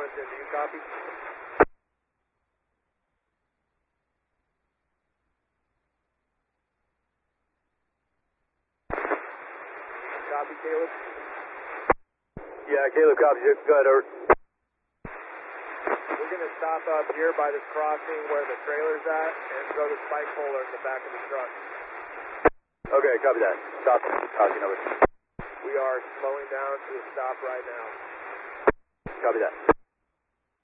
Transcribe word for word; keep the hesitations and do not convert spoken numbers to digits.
Arlington, do you copy? Copy, Caleb? Yeah, Caleb copies you. Go ahead, over. We're going to stop up here by this crossing where the trailer's at and go to spike puller in the back of the truck. Okay, copy that. Stop. Copy, over. We are slowing down to a stop right now. Copy that.